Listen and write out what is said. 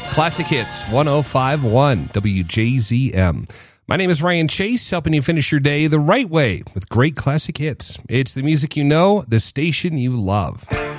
Classic Hits 1051 WJZM. My name is Ryan Chase, helping you finish your day the right way with great classic hits. It's the music you know, the station you love.